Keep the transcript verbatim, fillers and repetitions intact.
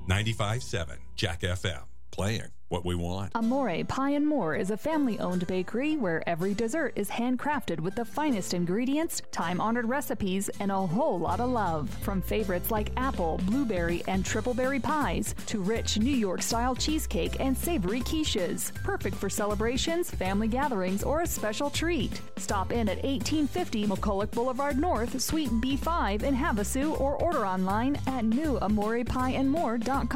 ninety-five point seven Jack F M. Playing what we want. Amore Pie and More is a family-owned bakery where every dessert is handcrafted with the finest ingredients, time-honored recipes, and a whole lot of love. From favorites like apple, blueberry, and triple berry pies to rich New York-style cheesecake and savory quiches. Perfect for celebrations, family gatherings, or a special treat. Stop in at eighteen fifty McCulloch Boulevard North, Suite B five in Havasu, or order online at new amore pie and more dot com.